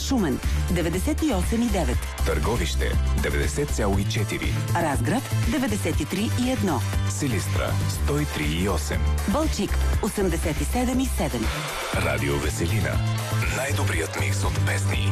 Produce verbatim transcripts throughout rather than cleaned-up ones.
Шумен деветдесет и осем и девет, Търговище деветдесет цяло и четири, Разград деветдесет и три и едно, Силистра сто и три и осем, Балчик осемдесет и седем и седем. Радио Веселина. Най-добрият микс от песни.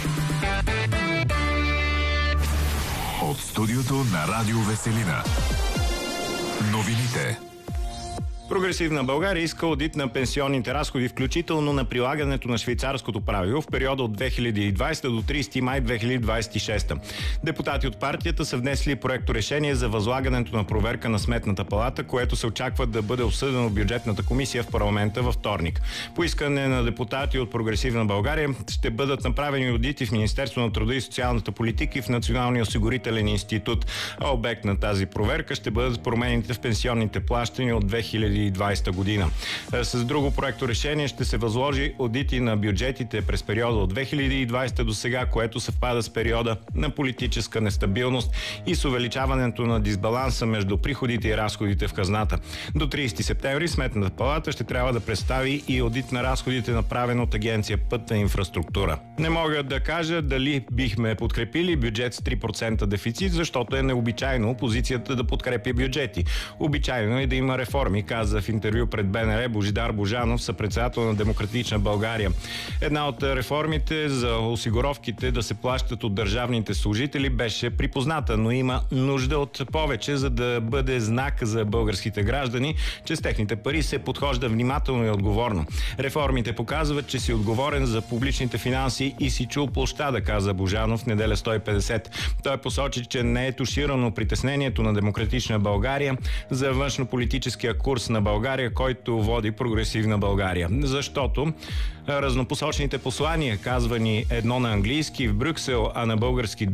От студиото на Радио Веселина. Новините. Прогресивна България иска одит на пенсионните разходи, включително на прилагането на швейцарското правило в периода от две хиляди и двадесета до тридесети май две хиляди двадесет и шеста. Депутати от партията са внесли проекто решение за възлагането на проверка на Сметната палата, което се очаква да бъде обсъдено в бюджетната комисия в парламента във вторник. По искане на депутати от Прогресивна България ще бъдат направени одити в Министерство на труда и социалната политика и в Националния осигурителен институт. А обект на тази проверка ще бъдат промените в пенсионните плащания от две хиляди и двадесета година. С друго проекто решение ще се възложи одити на бюджетите през периода от две хиляди и двадесета до сега, което съвпада с периода на политическа нестабилност и с увеличаването на дисбаланса между приходите и разходите в хазната. До тридесети септември Сметната палата ще трябва да представи и одит на разходите, направен от Агенция Пътна инфраструктура. Не мога да кажа дали бихме подкрепили бюджет с три процента дефицит, защото е необичайно опозицията да подкрепи бюджети. Обичайно е да има реформи, каза в интервю пред БНР Божидар Божанов, съпредседател на Демократична България. Една от реформите за осигуровките да се плащат от държавните служители беше припозната, но има нужда от повече, за да бъде знак за българските граждани, че с техните пари се подхожда внимателно и отговорно. Реформите показват, че си отговорен за публичните финанси и си чул площада, каза Божанов в неделя сто и петдесет. Той посочи, че не е туширано притеснението на Демократична България за външнополитическия курс на България, който води Прогресивна България. Защото разнопосочните послания, казвани едно на английски в Брюксел, а на български